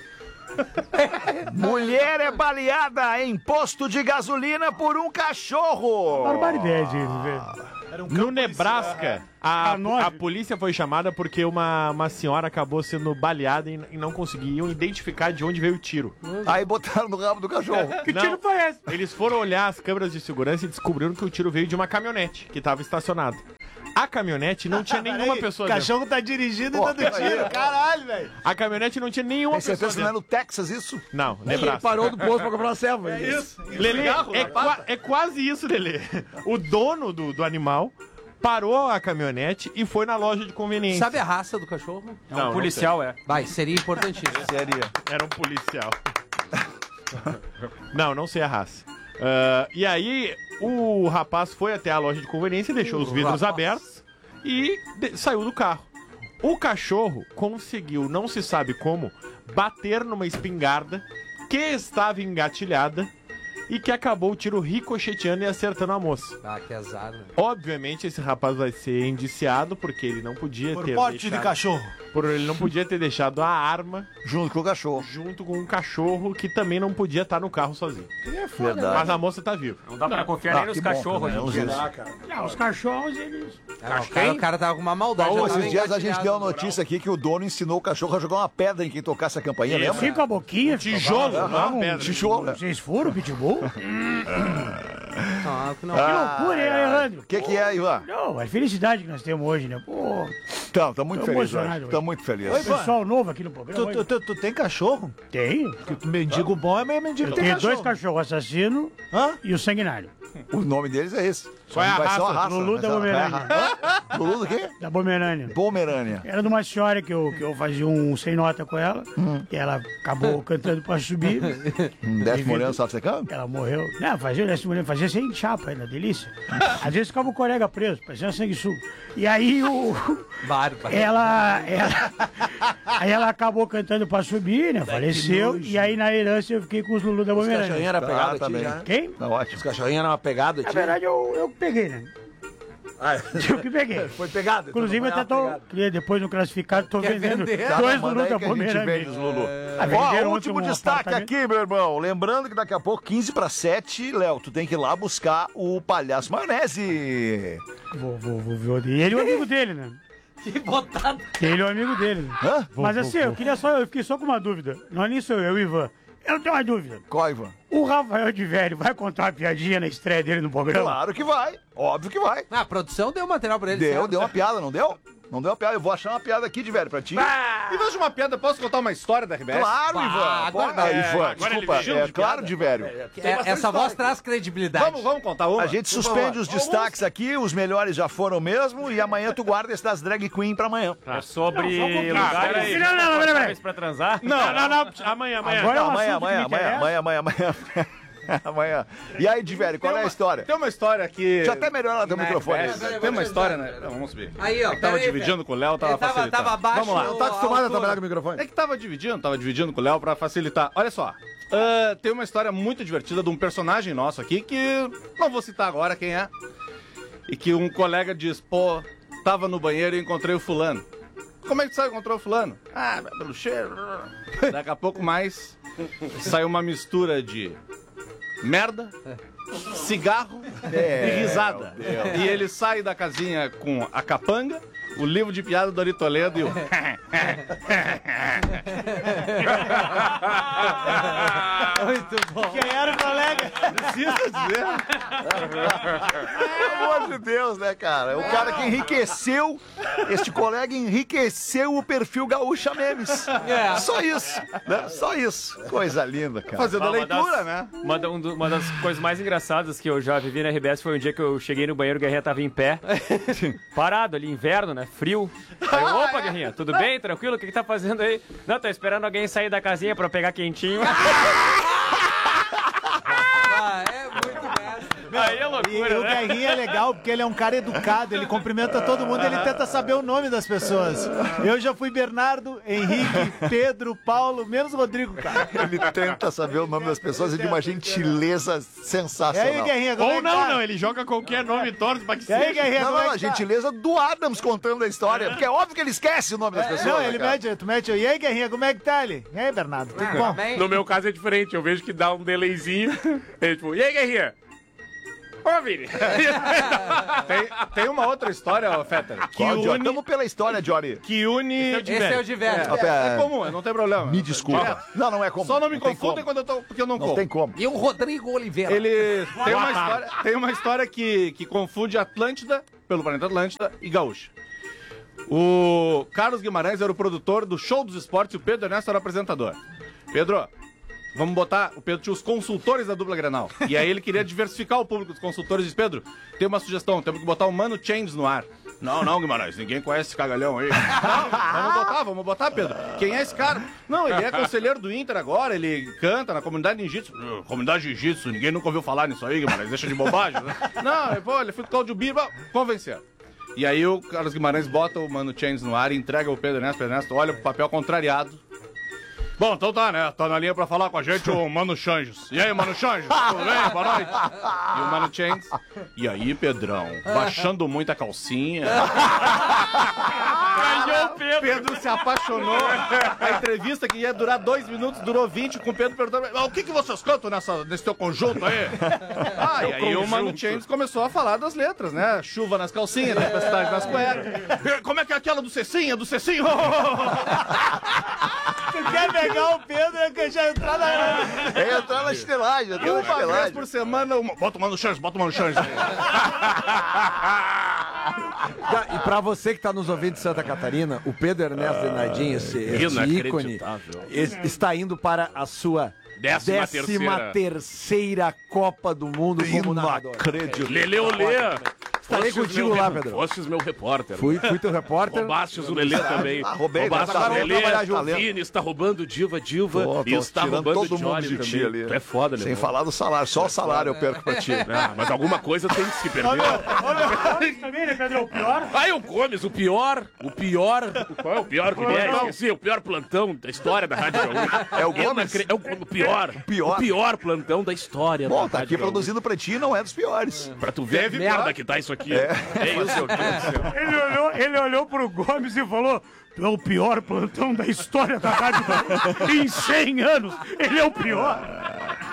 Mulher é baleada em posto de gasolina por um cachorro. Barbaridade, velho. No Nebraska, a, Ah, nove. a polícia foi chamada porque uma, uma senhora acabou sendo baleada e, e não conseguiam identificar de onde veio o tiro. Aí botaram no rabo do cachorro. Que Não. tiro foi esse? Eles foram olhar as câmeras de segurança e descobriram que o tiro veio de uma caminhonete que estava estacionada. A caminhonete não tinha nenhuma Peraí, pessoa O dentro. cachorro tá dirigindo e Pô, dando peraí. tiro. Caralho, velho. A caminhonete não tinha nenhuma Tem certeza pessoa que não é dentro. no Texas isso? Não, Ele Nebraska. parou do posto pra comprar uma serva. É isso. Lelê, é, qua- é quase isso, Lelê. O dono do, do animal parou a caminhonete e foi na loja de conveniência. Sabe a raça do cachorro? É Não, um não policial, é. Vai, seria importantíssimo. Seria. Era um policial. Não, não sei a raça. Ah, e aí, o rapaz foi até a loja de conveniência, deixou os vidros rapaz. abertos e de- saiu do carro. O cachorro conseguiu, não se sabe como, bater numa espingarda que estava engatilhada e que acabou o tiro ricocheteando e acertando a moça. Ah, que azar, né? Obviamente, esse rapaz vai ser indiciado porque ele não podia Por ter porte de deixado, cachorro. por ele não podia ter deixado a arma Junto com o cachorro. junto com um cachorro que também não podia estar no carro sozinho. Verdade. Mas a moça tá viva. Não dá pra confiar Ah, nem nos que bom, cachorros né? hoje em dia. Não, os cachorros, eles... Ah, o, cara, o cara tava com uma maldade. Pô, já tava esses dias a gente engatilhado deu a no notícia aqui que o dono ensinou o cachorro a jogar uma pedra em quem tocasse a campainha, lembra? Fica a boquinha. fica Tijolo, bravo. não, Vamos- pedra. Tijolo, né? Vocês foram, Pitbull? Não, que não. Que loucura, hein, Alejandro? O que, que é, Ivan? Não, a felicidade que nós temos hoje, né? Pô, Então, tá muito Tô feliz hoje. emocionado Tá hoje. muito feliz. oi, pessoal novo aqui no programa. Tu, tu, tu, tu tem cachorro? Tem. Porque o mendigo bom é meio mendigo Eu tem tenho cachorro. dois cachorros, o assassino Hã? e o sanguinário. O nome deles é esse. Qual é a Vai ser uma raça? raça. Lulu vai ser da uma- Pomerânia. Hã? Lulu do quê? Da Pomerânia. Pomerânia. Era de uma senhora que eu, que eu fazia um sem nota com ela. E ela acabou cantando pra subir. Um décimo olhando, sabe secando? Ela morreu. Não, fazia, nessa mulher fazia sem chapa ainda, delícia. Às vezes ficava o colega preso, parecia um sanguessuga. E aí o. Bárbaro. Ela, ela. Aí ela acabou cantando pra subir, né? Faleceu. E aí na herança eu fiquei com os Lulu da Os cachorrinhos Pomerânia. eram pegados Ah, tá a ti bem. já? Quem? Tá ótimo. Os cachorrinhos eram uma pegada a Na ti? verdade eu, eu peguei, né? Ah, Eu que peguei. foi pegado. então Inclusive não foi até uma tô. pegada. queria Depois no classificado tô Quer vendendo vender? Tá, dois manda Lulu aí da que a gente vende Pomerânia. os Lulu. Ah, Ó, venderam último ontem um destaque apartamento. aqui, meu irmão. Lembrando que daqui a pouco, quinze para sete, Léo, tu tem que ir lá buscar o Palhaço Maionese. Vou, vou, vou ver. E ele é o amigo dele, né? Que botada. Ele é o amigo dele. Né? Hã? Mas assim, eu queria só, eu fiquei só com uma dúvida. Não é nem sou eu, é o Ivan. Eu tenho uma dúvida. Qual, Ivan? O Rafael de Velho vai contar uma piadinha na estreia dele no programa? Claro que vai. Óbvio que vai. Ah, a produção deu material pra ele. Deu, certo? deu uma piada, não deu? Não deu uma piada. Eu vou achar uma piada aqui, de velho, pra ti. Ah! Em vez de uma piada, posso contar uma história da R B S? Claro, Ivan. agora- Pode- é, Ivan, desculpa. ele É, de claro, piada. de velho. É, essa voz traz credibilidade. Vamos, vamos contar uma? A gente suspende os destaques aqui, os melhores já foram mesmo, e amanhã tu guarda esse das drag queen pra amanhã. É sobre Ah, peraí. lugares Não, não, não, peraí, peraí. pra transar. Não, não, não. Amanhã, amanhã. Agora é um Amanhã, assunto que amanhã, me amanhã, interessa. amanhã, amanhã, amanhã. Amanhã. E aí, de velho, qual é a história? Tem uma história que... Deixa eu até melhorar teu Na microfone. R B S, Tem uma história, né? Não, vamos ver. Aí, ó. É que tava peraí, dividindo com o Léo, tava Ele tava, facilitando. tava abaixo. Vamos lá. Não tá acostumado a altura. trabalhar com o microfone? É que tava dividindo, tava dividindo com o Léo pra facilitar. Olha só, ah, tem uma história muito divertida de um personagem nosso aqui que não vou citar agora quem é. E que um colega diz, pô, tava no banheiro e encontrei o fulano. Como é que tu sabe que encontrou o fulano? Ah, pelo cheiro. Daqui a pouco mais saiu uma mistura de merda, cigarro e risada. E ele sai da casinha com a capanga, o livro de piada do Ari Toledo e o... Muito bom. Quem era o colega? Precisa dizer. Pelo amor de Deus, né, cara? O cara que enriqueceu, este colega enriqueceu o perfil Gaúcha Memes. É. Só isso, né? Só isso. Coisa linda, cara. Fazendo a Uma leitura, das- né? Uma, da- um do- uma das coisas mais engraçadas que eu já vivi na R B S foi um dia que eu cheguei no banheiro, o Guerrinha tava em pé, parado ali, inverno, né? Frio. Aí eu, opa, Guerrinha, tudo bem? Tranquilo? O que que tá fazendo aí? Não, tô esperando alguém sair da casinha pra eu pegar quentinho. Ah, é muito mestre. Aí é E loucura, o né? Guerrinha é legal porque ele é um cara educado, ele cumprimenta todo mundo, ele tenta saber o nome das pessoas. Eu já fui Bernardo, Henrique, Pedro, Paulo, menos Rodrigo, cara. Ele tenta saber o nome das pessoas e de uma gentileza E aí, sensacional. Guerrinha, como é Ou que não, tá? não, ele joga qualquer nome torto pra que E aí, seja. Guerrinha, Não, como não, é a que tá? gentileza do Adams contando a história, porque é óbvio que ele esquece o nome das pessoas. Não, né, ele cara? mete, tu mete, e aí, Guerrinha, como é que tá ali? E aí, Bernardo, tudo bom? Bem, No meu caso é diferente, eu vejo que dá um delayzinho. Ele, tipo, e aí, Guerrinha? Ô, Vini. Tem, tem uma outra história, ó, Fetter, que Qual, Johnny? une... Tamo pela história, Johnny. Que une... esse é o de velho. É, é comum, não tem problema. Me desculpa. Não, não é comum. Só não me tem confundem como. quando eu tô... Porque eu não, Não como. tem como. E o Rodrigo Oliveira. Ele tem uma história, tem uma história que, que confunde Atlântida, pelo planeta Atlântida, e Gaúcha. O Carlos Guimarães era o produtor do Show dos Esportes e o Pedro Ernesto era o apresentador. Pedro, vamos botar... O Pedro tinha os consultores da dupla Grenal. E aí ele queria diversificar o público dos consultores e disse, Pedro, tem uma sugestão, temos que botar o Mano Chains no ar. Não, não, Guimarães, ninguém conhece esse cagalhão aí. Não, vamos botar, vamos botar, Pedro. Quem é esse cara? Não, ele é conselheiro do Inter agora, ele canta na comunidade Ninjitsu. Uh, Comunidade Jiu-Jitsu, ninguém nunca ouviu falar nisso aí, Guimarães, deixa de bobagem, né? Não, pô, ele foi com o Claudio Birba, convencer. E aí o Carlos Guimarães bota o Mano Chains no ar e entrega o Pedro Ernesto, Pedro Ernesto olha pro papel contrariado. Bom, então tá, né? Tá na linha pra falar com a gente o Mano Changes. E aí, Mano Changes? Tudo bem? Boa noite. E o Mano Chains. E aí, Pedrão? Baixando muito a calcinha. Calhou o Pedro. Pedro se apaixonou. A entrevista que ia durar dois minutos, durou vinte, com o Pedro perguntando, "Ah, o que, que vocês cantam nessa, nesse teu conjunto aí? Ah, e aí o Mano Chains começou a falar das letras, né? Chuva nas calcinhas, tempestade nas cuecas. Como é que é aquela do Cecinha, do Cecinho? Tu quer pegar o Pedro e que já entrar na... É entrar na estelagem, entrar na Uma vez estelagem. por semana, uma... bota o Mano Changes, bota o Mano Changes aí. Tá, e pra você que tá nos ouvindo de Santa Catarina, o Pedro Ernesto Denardinho, esse, esse ícone, es- está indo para a sua Décima décima terceira. terceira Copa do Mundo como narrador. Inacreditável. Lele Olê. Estarei Fostes contigo meu lá, re- Pedro. Fostes meu repórter. Fui, fui teu repórter. Roubastes o Lelê também. Ah, roubei, Roubastes mas agora o vamos Lelê. trabalhar junto. Vini está roubando Diva Diva Tô, e tô está tirando roubando todo mundo Johnny de ti também. ali. Tu é foda, Sem Lelê. falar do salário, só o salário eu perco pra ti. Ah, mas alguma coisa tem que se perder. Também, né, Pedro? O pior. Aí o Gomes, o pior, o pior, qual é o pior que é? Esqueci, o pior plantão da história da Rádio Gaúcha. É o Gomes? Inacre- É o, o pior, pior. o pior plantão da história Bom, da tá Rádio aqui Gaúcha. produzindo pra ti, não é dos piores. Pra tu ver a merda que tá isso aqui. É, isso. Ele olhou, ele olhou pro Gomes e falou: tu é o pior plantão da história da rádio em cem anos. Ele é o pior.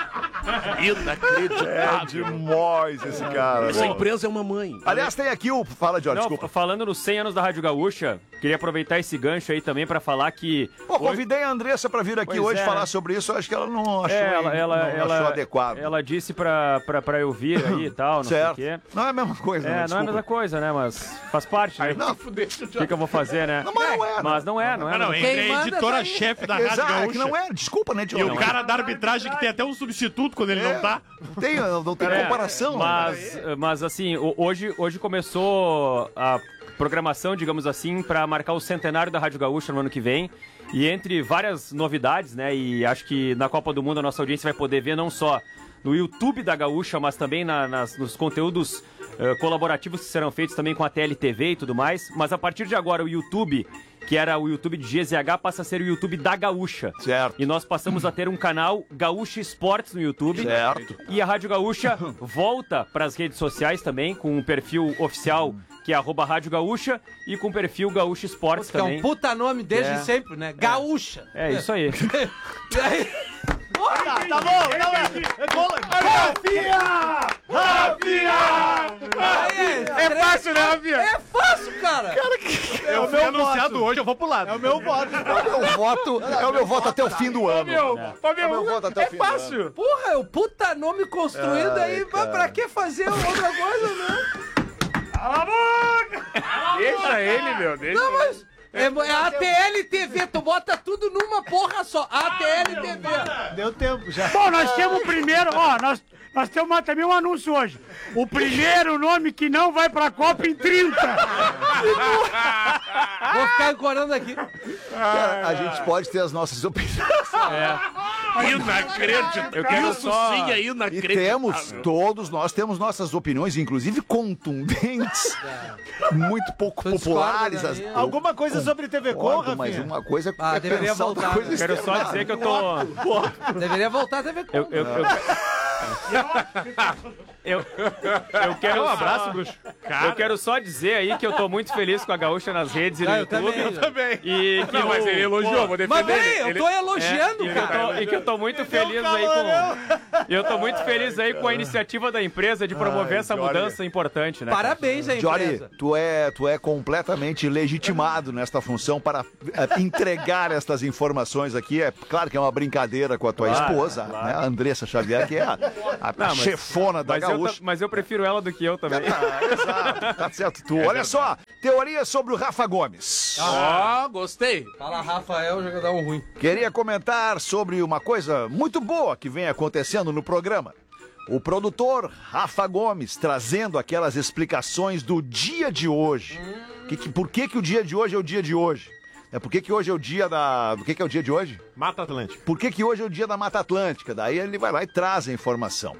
Inacreditável. É demais esse cara. Essa empresa é uma mãe. Aliás, tem aqui o... Fala, Jorge, Não, desculpa. falando nos cem anos da Rádio Gaúcha, queria aproveitar esse gancho aí também pra falar que... Pô, convidei a Andressa pra vir aqui Pois hoje é. falar sobre isso. Eu acho que ela não achou, É, ela, ela, não ela, achou adequado. Ela disse pra, pra, pra eu vir aí e tal, não certo. sei o quê. Não é a mesma coisa, É, né? não é a Desculpa. mesma coisa, né? Mas faz parte, né? Não, O que, que eu vou fazer, né? Não, mas não é, né? Mas não é, não é. Ah, não, mas- entre Quem a manda editora-chefe da Rádio Exato, é que Gaúcha não é. Desculpa, né, e Diogo? o cara da arbitragem que tem até um substituto quando ele não tá. Não tem, não tem É, comparação. né? Mas, mas assim, o- hoje, hoje começou a programação, digamos assim, para marcar o centenário da Rádio Gaúcha no ano que vem. E entre várias novidades, né? E acho que na Copa do Mundo a nossa audiência vai poder ver não só no YouTube da Gaúcha, mas também na- nas, nos conteúdos eh, colaborativos que serão feitos também com a T L T V e tudo mais. Mas a partir de agora o YouTube, que era o YouTube de G Z H, passa a ser o YouTube da Gaúcha. Certo. E nós passamos a ter um canal Gaúcha Esportes no YouTube. Certo. E a Rádio Gaúcha volta para as redes sociais também, com um perfil oficial que é arroba Rádio Gaúcha e com o perfil Gaúcha Esportes Que é também. um puta nome desde É. sempre, né? Gaúcha. É isso aí. E aí, Tá bom, não é. aí é, É fácil, né, Rafinha? é fácil, cara. Eu fui anunciado hoje, eu vou pro lado. É o meu voto. É o meu voto, é o meu voto até o fim do ano. Meu, ô, É o meu meu, voto até o é fim do ano. fácil. Porra, é o puta nome construído Ai, aí. cara. Pra que fazer outra coisa, né? Deixa ele, meu. Deixa Não, mas... É, é a T L T V, tu bota tudo numa porra só. A T L T V. Deu tempo já. Bom, nós temos o primeiro, ó, nós, nós temos uma- também um anúncio hoje. O primeiro nome que não vai pra Copa em trinta. Vou ficar encorando aqui. Cara, a gente pode ter as nossas opiniões. Inacreditável. Eu quero Isso só- sim é E inacreditável. temos, todos nós temos nossas opiniões, inclusive contundentes, muito pouco Tu discorda populares. da as- minha? eu Alguma coisa sobre T V Com, concordo, mas Rafinha? uma coisa Ah, é deveria pensar, outra voltar, coisa né? é Quero só externar. dizer que eu tô. Deveria voltar a T V Com. Eu, eu, eu, eu, eu quero um abraço, bruxo. Eu quero só dizer aí que eu tô muito feliz com a Gaúcha nas redes e no Ah, eu YouTube. também, eu também. E que Não, mas o- ele elogiou, vou defender Mas vem, ele. eu Ele- tô elogiando, É, e, que eu cara. tô, e que eu tô muito feliz aí com. E eu tô muito feliz aí com a iniciativa da empresa de promover essa Jory. mudança importante, né? cara? Parabéns à Jory, empresa. tu é, tu é completamente legitimado nesta função para eh, entregar estas informações aqui. É claro que é uma brincadeira com a tua Claro, esposa, claro. né? A Andressa Xavier, que é a, a- a Não, mas- chefona da Mas eu, ta- Gaúcha. mas eu prefiro ela do que eu também. Ah, exato, tá certo tu. Olha só, teoria sobre o Rafa Gomes. Ó, gostei. Fala, Rafael, jogador um ruim. Queria comentar sobre uma coisa muito boa que vem acontecendo no programa. O produtor Rafa Gomes trazendo aquelas explicações do dia de hoje. Que, que- por que, que o dia de hoje é o dia de hoje? É, por que, que hoje é o dia da... Do que, que é o dia de hoje? Mata Atlântica. Por que, que hoje é o dia da Mata Atlântica? Daí ele vai lá e traz a informação.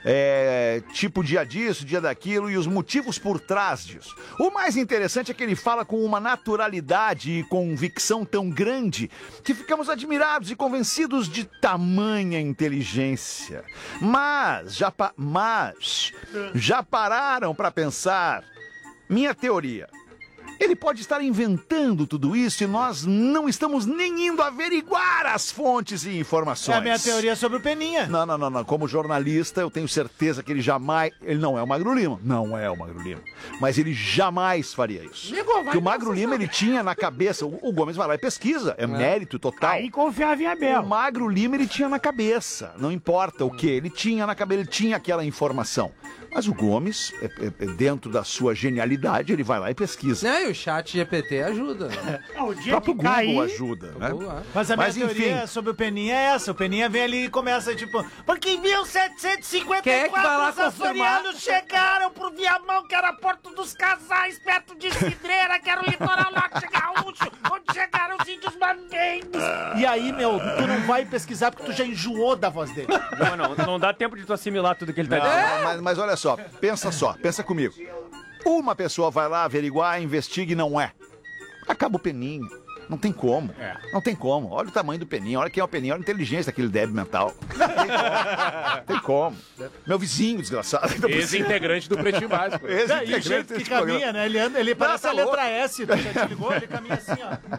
É, tipo dia disso, dia daquilo e os motivos por trás disso. O mais interessante é que ele fala com uma naturalidade e convicção tão grande que ficamos admirados e convencidos de tamanha inteligência. Mas já, pa- mas, já pararam para pensar? Minha teoria. Ele pode estar inventando tudo isso e nós não estamos nem indo averiguar as fontes e informações. É a minha teoria sobre o Peninha. Não, não, não, não. Como jornalista, eu tenho certeza que ele jamais. Ele não é o Magro Lima. Não é o Magro Lima. Mas ele jamais faria isso. Porque o Magro Lima, ele tinha na cabeça. O, o Gomes vai lá e pesquisa. É, mérito total. Aí confiava em Abel. O Magro Lima, ele tinha na cabeça. Não importa o que. Ele tinha na cabeça, ele tinha aquela informação. Mas o Gomes, é, é, é, dentro da sua genialidade, ele vai lá e pesquisa. Não, e o chat G P T ajuda. Né? Ah, o O dia próprio que Google cair, ajuda, né? Mas a minha Mas, teoria enfim. sobre o Peninha é essa. O Peninha vem ali e começa, tipo... Porque em mil setecentos e cinquenta Quem é e que vai lá quatro os confirmar? açorianos chegaram pro Viamão, que era Porto dos Casais, perto de Cidreira, que era o litoral norte gaúcho, onde chegaram os índios mambembes. E aí, meu, tu não vai pesquisar porque tu já enjoou da voz dele. Não, não, não dá tempo de tu assimilar tudo que ele tá Não, dizendo. mas, mas olha só, pensa só, pensa comigo. Uma pessoa vai lá averiguar, investiga e não é. Acaba o Peninha. Não tem como. É. Não tem como. Olha o tamanho do Peninha, olha quem é o Peninha, olha a inteligência daquele débil mental. Não tem como. Não tem como. Meu vizinho, desgraçado. Ex-integrante do Pretinho Básico. É, e o Ex-integrante jeito que desse programa. caminha, né? Ele, anda, ele parece tá a letra louco. S. Tu já te ligou? Ele caminha assim,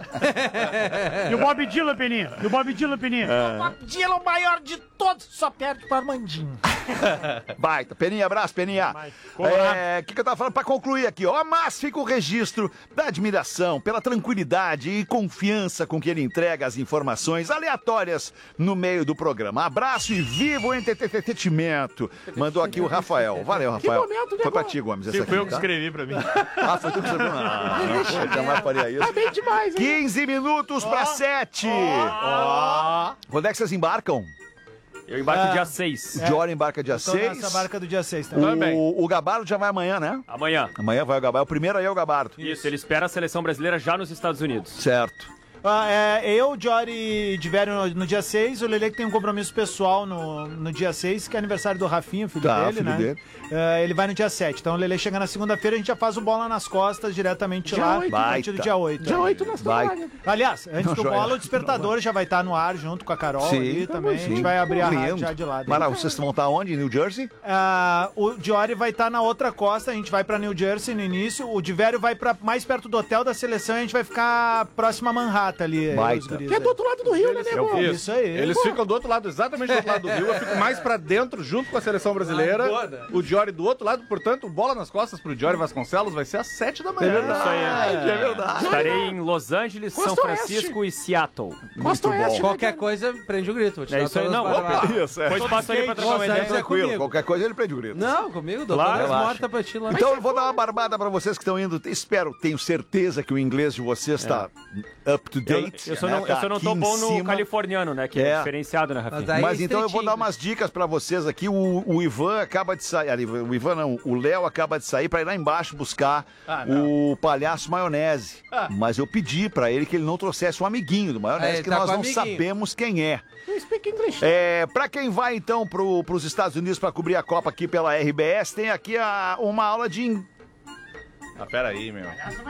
ó. E o Bob Dylan, Peninha? E o Bob Dylan, Peninha? Bob Dylan, o maior de todos, só perde pro Armandinho. Baita. Peninha, abraço, Peninha. É, o que, que eu tava falando? Pra concluir aqui, ó. Mas fica o registro da admiração pela tranquilidade e confiança com que ele entrega as informações aleatórias no meio do programa. Abraço e viva o entretenimento. Mandou aqui o Rafael. Valeu, Rafael. momento, né, Foi pra bom? ti, Gomes. Essa Sim, aqui, foi eu que tá? escrevi pra mim. Ah, foi tu que escreveu? Ah, não, eu jamais faria isso. Tá bem demais, hein? quinze minutos pra sete. Quando é que vocês embarcam? Eu embarco Ah. dia seis. O Diori embarca dia Tô seis. nessa barca do dia seis também. Também. O, o Gabardo já vai amanhã, né? Amanhã. Amanhã vai o Gabardo. O primeiro aí é o Gabardo. Isso, ele espera a seleção brasileira já nos Estados Unidos. Certo. Ah, é, eu, o Jory de Vério no, no dia seis, o Lelê que tem um compromisso pessoal no, no dia seis, que é aniversário do Rafinha, filho Tá, dele, filho né? dele. É, ele vai no dia sete. Então o Lelê chega na segunda-feira, a gente já faz o Bola nas Costas diretamente Dia lá, oito. a partir do Baita. dia oito. Dia oito nós Vai. estamos lá, né? Aliás, antes Não, do joia. Bola, o Despertador já vai estar no ar junto com a Carol Sim, ali tamo também. A gente vai abrir a rádio já de lado. Mara, vocês vão estar onde? Em New Jersey? Ah, o Diori vai estar na outra costa, a gente vai pra New Jersey no início, o Divério vai para mais perto do hotel da seleção e a gente vai ficar próximo a Manhattan ali. Baita. os guris Que é do aí. outro lado do Rio, né, nego? Isso aí. Eles ficam do outro lado, exatamente do outro lado do rio. Eu fico mais pra dentro, junto com a seleção brasileira. O Diori do outro lado, portanto, bola nas costas pro Diori Vasconcelos vai ser às sete da manhã. Isso aí. É verdade. Estarei em Los Angeles, São Costa Francisco e Seattle. Costa Oeste, né, Qualquer cara? coisa, prende o grito. Vou te É dar isso aí, todas não. as Opa, barbas. Isso, é. Pois passa ali pra trocar uma Nossa, ideia. é Tranquilo, comigo. qualquer coisa ele pede o grito. Não, comigo, doutor. Claro, Claro, relaxa. morta pra ti lá. Então eu vou dar uma barbada pra vocês que estão indo. Espero, tenho certeza que o inglês de vocês está up to Eu, date. eu só né? não, eu Tá só não tô aqui em bom no cima. californiano, né? Que é, É. diferenciado, né, Rafinha? Mas aí- Mas então eu vou estreitinho. dar umas dicas pra vocês aqui. O, o Ivan acaba de sair. ali, O Ivan não, o Léo acaba de sair pra ir lá embaixo buscar Ah, o palhaço maionese. Mas eu pedi pra ele que ele não trouxesse um amiguinho do maionese, Ah, que ele tá nós com não amiguinho. sabemos quem é. You speak English. É, para quem vai então pro, pros Estados Unidos pra cobrir a Copa aqui pela R B S, tem aqui a, uma aula de. in- Ah, peraí, meu.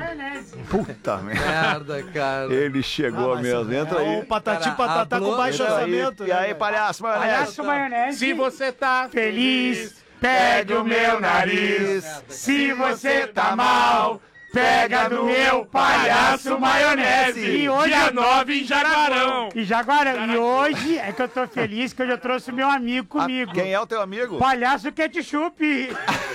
Puta merda. Merda, cara. Ele chegou mesmo. Entra É o aí. patati Cara, patatá com hablou- baixo Entra aí. orçamento. E aí, né? palhaço maionese? Palhaço maionese. Se você tá feliz, pegue o meu nariz. Se você tá mal, pega no meu palhaço maionese. E hoje- Dia nove em Jaguarão. E Jaguarão. E hoje é que eu tô feliz que hoje eu trouxe o meu amigo Ah, comigo. quem é o teu amigo? Palhaço ketchup.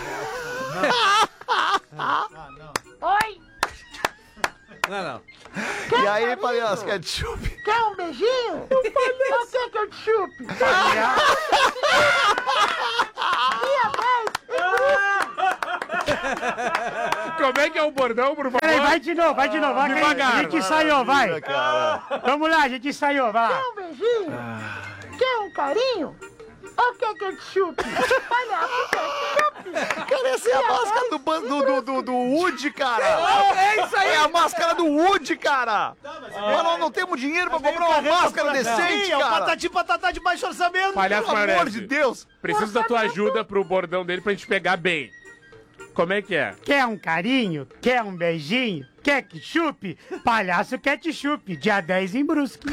Não, não. E aí, palhaço ketchup? Quer um beijinho? O palhaço. Quer que eu te chupe? Como é que é o bordão, por favor? Peraí, vai de novo, vai de novo. Vai, Devagar. a gente ensaiou, vai. Cara. Vamos lá, a gente ensaiou, vai lá. Quer um beijinho? Quer um carinho? Ou quer que eu te chupe? Palhaço, quer que te chupe? Cara, essa é a máscara do, ban- do, do, do, do Woody, cara! É isso aí! É a máscara do Woody, cara! Mas nós não temos dinheiro pra comprar uma máscara decente, Sim, é o cara! patati patatá de baixo orçamento. Palhaço Pelo amor maionese. de Deus! Preciso da tua ajuda pro bordão dele pra gente pegar bem. Como é que é? Quer um carinho? Quer um beijinho? Quer que chupe? Palhaço ketchup, dia dez em Brusque.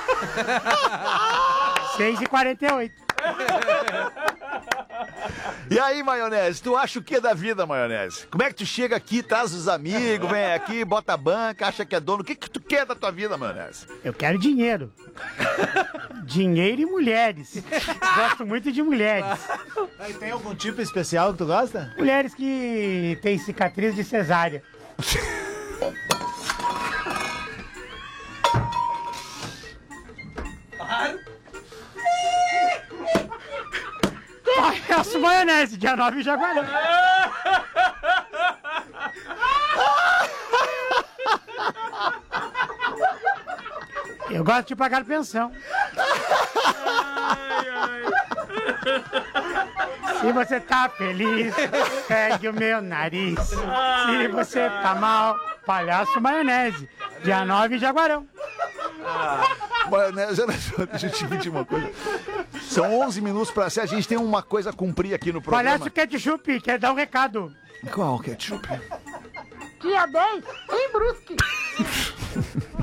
seis e quarenta e oito. E aí, maionese, tu acha o que da vida, maionese? Como é que tu chega aqui, traz os amigos, vem aqui, bota a banca, acha que é dono? O que que tu quer da tua vida, maionese? Eu quero dinheiro. Dinheiro e mulheres. Gosto muito de mulheres. Aí tem algum tipo especial que tu gosta? Mulheres que têm cicatriz de cesárea. Palhaço maionese, dia nove em Jaguarão. Eu gosto de pagar pensão. Se você tá feliz, pegue o meu nariz. Se você tá mal, palhaço maionese. Dia nove em Jaguarão. Maionese, olha só, deixa eu te pedir uma coisa. São onze minutos pra ser, a gente tem uma coisa a cumprir aqui no programa. Palhaço ketchup, quer dar um recado. Qual ketchup? Dia dez em Brusque.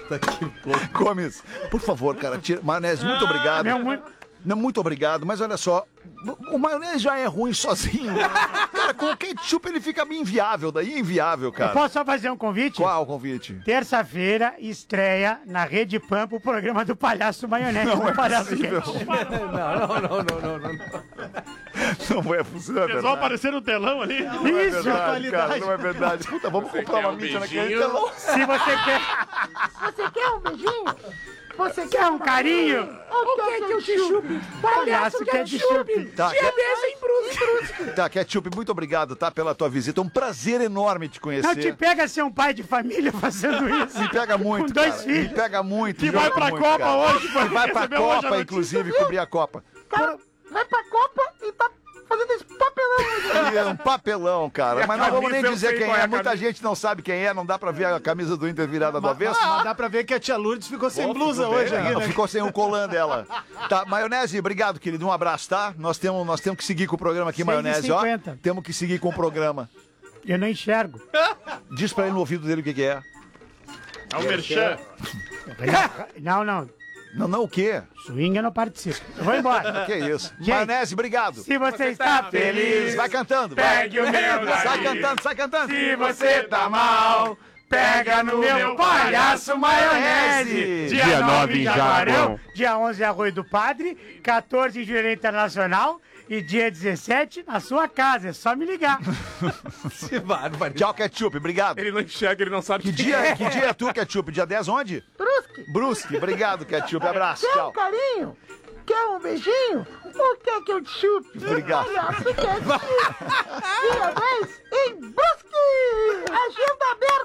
Gomes, por favor, cara, tira. Maionese, muito obrigado. Meu, muito... Não, muito obrigado, mas olha só, o maionese já é ruim sozinho. Cara, com o ketchup ele fica inviável, daí inviável, Eu cara. posso só fazer um convite? Qual o convite? Terça-feira, estreia na Rede Pampa o programa do Palhaço Maionese. Não do é Palhaço possível. Quente. Não, não, não, não, não, não. Não é possível, é Só verdade. aparecer no telão ali. Não é Isso, verdade, qualidade. cara, não é verdade. Puta, vamos comprar uma mídia naquele telão. Se você quer, Você quer um beijinho? você quer um carinho, O que é que eu te chupe? Palhaço quer de chupe. Tá, Tia beija em Brusque. tá, Ketchup, muito obrigado, tá, pela tua visita. Um prazer enorme te conhecer. Não te pega ser um pai de família fazendo isso. Me pega muito, Com dois cara. filhos. Me pega muito. Que joga vai pra muito, Copa cara. hoje, Que vai pra recebeu hoje a Copa, notícia. inclusive, cobrir a Copa. Cara, vai pra Copa e tá fazendo esse papelão. E é um papelão, cara. Mas não vamos nem camisa, eu dizer sei quem qual é é. a Muita camisa. gente não sabe quem é, não dá pra ver a camisa do Inter virada do avesso. Mas dá pra ver que a tia Lourdes ficou sem blusa hoje aqui, Não, né? ficou sem o colã dela. Tá, Maionese, obrigado, querido. Um abraço, tá? Nós temos, nós temos que seguir com o programa aqui, seis e Maionese, ó. cinquenta. Temos que seguir com o programa. Eu não enxergo. Diz pra ele no ouvido dele o que, que é. É o Merchan. Não, não. Não, não, o quê? Swing eu não participo. Eu vou embora. Que isso? Gente, Maionese, obrigado. Se você está feliz, Vai cantando. Vai. pegue o meu Sai nariz. cantando, sai cantando. Se você tá mal, pega no meu palhaço maionese. Dia nove em Jaguarão. Dia onze, Arroio do Padre. quatorze, em Jurerê Internacional. E dia dezessete, na sua casa. É só me ligar. Que bárbaro. Tchau, Ketchup, obrigado. Ele não enxerga, ele não sabe Que dia, que dia é tu, Ketchup? Dia dez onde? Brusque. Brusque. Obrigado, Ketchup. Abraço, Quer um tchau. carinho? Quer um beijinho? Ou quer que eu te chupe? Obrigado. Palhaço quer te chupe. Dia dez em Brusque. Agenda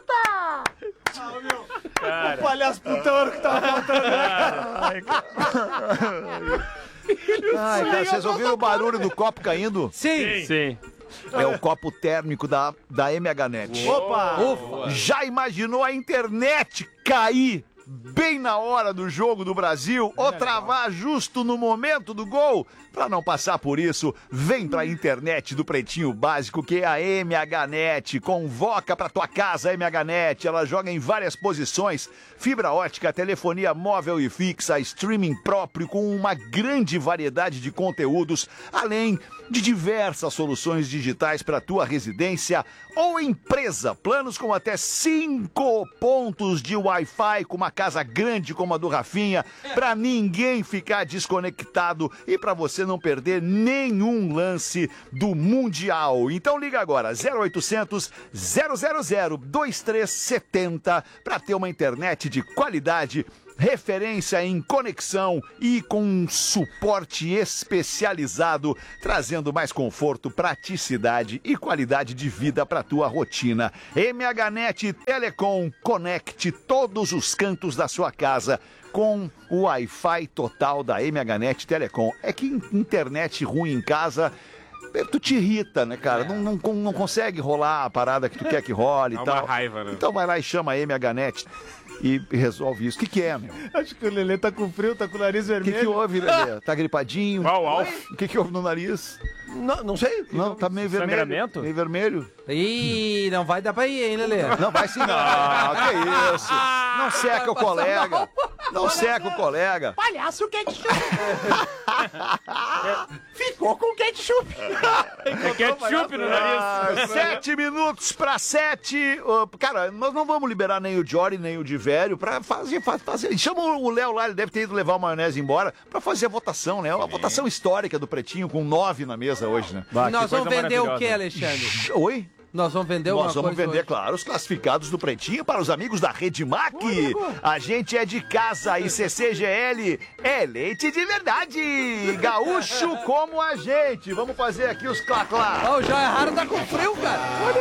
aberta. O palhaço putão que tava faltando. Ai, cara, vocês ouviram o barulho do copo caindo? Sim. Sim. É o copo térmico da, da M H Net. Opa! Já imaginou a internet cair bem na hora do jogo do Brasil ou travar justo no momento do gol? Pra não passar por isso, vem pra internet do Pretinho Básico, que é a M H Net. Convoca pra tua casa a M H Net. Ela joga em várias posições: fibra ótica, telefonia móvel e fixa, streaming próprio com uma grande variedade de conteúdos, além de diversas soluções digitais para tua residência ou empresa. Planos com até cinco pontos de Wi-Fi, com uma casa grande como a do Rafinha, para ninguém ficar desconectado e para você não perder nenhum lance do Mundial. Então liga agora, zero oitocentos, zero zero zero, dois três sete zero para ter uma internet de qualidade, referência em conexão e com um suporte especializado, trazendo mais conforto, praticidade e qualidade de vida para tua rotina. M H Net Telecom, conecte todos os cantos da sua casa com o Wi-Fi total da M H Net Telecom. É que internet ruim em casa, tu te irrita, né, cara? Não, não, não consegue rolar a parada que tu quer que role e Dá tal. uma raiva, né? Então vai lá e chama a M H Net e resolve isso. O que, que é, meu? Acho que o Lelê tá com frio, tá com o nariz O que, vermelho. que houve, Lelê? Tá gripadinho? Qual, Alf? O que, que houve no nariz? Não, não sei. Não, tá meio vermelho. Sangramento? Meio vermelho. Ih, não vai dar pra ir, hein, Lelê? Não, vai sim. Não, que isso. Não seca o colega. Não seca o colega. Palhaço quer te chupe. Ficou com ketchup. É ketchup no nariz. Ah, sete minutos pra sete. Ô, cara, nós não vamos liberar nem o Jory, nem o Divério pra fazer, fa- fazer. Chama o Léo lá, ele deve ter ido levar o maionese embora pra fazer a votação, né? Uma votação histórica do Pretinho, com nove na mesa hoje, né? Nós vamos coisa vender o maravilhosa. que, Alexandre? Oi? Nós vamos vender alguma Nós vamos coisa vender, hoje? claro, os classificados do Pretinho para os amigos da Redmac. A gente é de casa e C C G L é leite de verdade. Gaúcho como a gente. Vamos fazer aqui os clá-clá. Ó, o Joia Raro tá com frio, cara.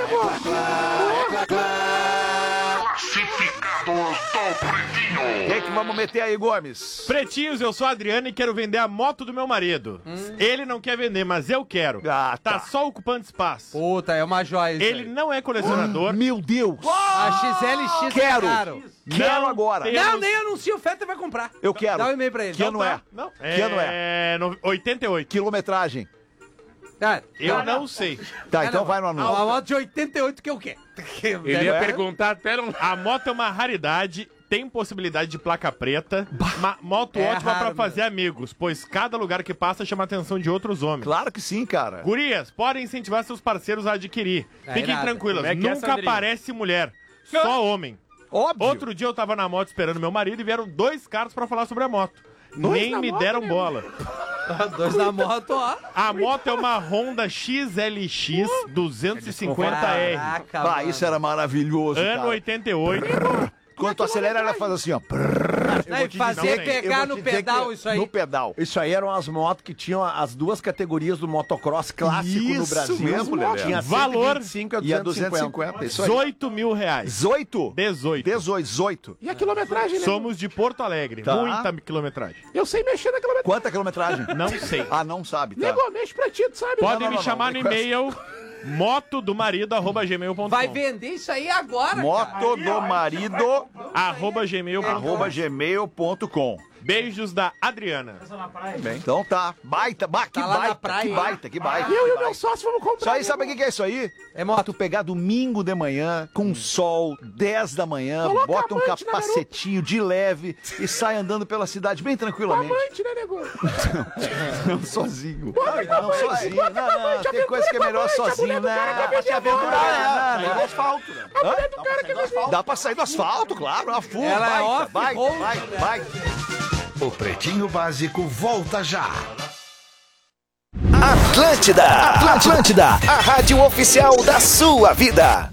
O que, que vamos meter aí, Gomes? Pretinhos, eu sou a Adriana e quero vender a moto do meu marido. Ele não quer vender, mas eu quero. Ah, tá. Tá só ocupando espaço. Puta, é uma joia isso Ele aí. não é colecionador. Meu Deus. A X L X Quero. é caro. Quero Não agora. tem- Não, nem anuncia, o Feta vai comprar. Eu quero. Dá um e-mail pra ele. Que ano é? Não. Que ano é? no- oitenta e oito. Quilometragem. Cara, Eu não sei. Tá, Ah, então não. vai no Uma anúncio. moto de oitenta e oito que é o quê? Ele ia perguntar até não. A moto é uma raridade, tem possibilidade de placa preta. Ma moto É ótima raro, pra fazer amigos, pois cada lugar que passa chama a atenção de outros homens. Claro que sim, cara. Gurias, podem incentivar seus parceiros a adquirir. É Fiquem irado. tranquilas, Como é que é, nunca Sandrinho? aparece mulher, só homem. Óbvio. Outro dia eu tava na moto esperando meu marido e vieram dois caras pra falar sobre a moto. Nem na me moto, deram né, bola. Dois na moto, ó. A moto é uma Honda X L X duzentos e cinquenta R. Caraca, Ah, mano. isso era maravilhoso, Ano cara. oitenta e oito. Quando tu acelera, ela faz assim, ó. Não, e fazer não, pegar eu vou no te dizer pedal que isso aí. No pedal. Isso aí eram as motos que tinham as duas categorias do motocross clássico no Isso Brasil. mesmo, Lelé. Tinha Valor cento e vinte e cinco E a duzentos e duzentos e cinquenta. cinquenta, isso aí. dezoito mil reais. dezoito? dezoito. dezoito, dezoito. E a quilometragem, né? Somos de Porto Alegre. Tá. Muita quilometragem. Eu sei mexer na quilometragem. Quanta quilometragem? Não sei. Ah, não sabe, tá? Nego, mexe pra ti, tu sabe? Podem não, me não, chamar não, no não. e-mail moto do marido arroba gmail ponto com. Vai vender isso aí agora, Moto do marido, arroba gmail ponto com. arroba gmail ponto com. Beijos da Adriana. Então tá. Baita, ba, que Tá lá na baita, praia, que hein? baita, que baita. Eu que e o baita. meu sócio vamos comprar. Isso aí, né, sabe o que que é isso aí? É Pra tu pegar domingo de manhã, com sol, dez da manhã, Coloca bota um amante na capacetinho de leve e sai andando pela cidade bem tranquilamente. Amante, né, nego? Não sozinho. Não sozinho. Não, não, tem coisa que é melhor sozinho, né? Dá pra se aventurar, Não, não, no asfalto, né? Hã? Dá pra sair do asfalto, claro, a full, Ela é baita, off-road, baita, baita, né? baita. O Pretinho Básico volta já. Atlântida, Atlântida, a rádio oficial da sua vida.